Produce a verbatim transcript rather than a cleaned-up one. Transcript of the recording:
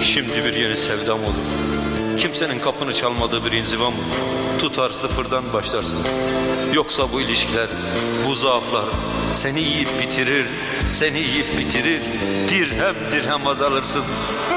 Şimdi bir yeni sevdam olur. Kimsenin kapını çalmadığı bir inzivam olur. Tutar sıfırdan başlarsın. Yoksa bu ilişkiler, bu zaaflar seni yiyip bitirir, seni yiyip bitirir. Dirhem dirhem azalırsın.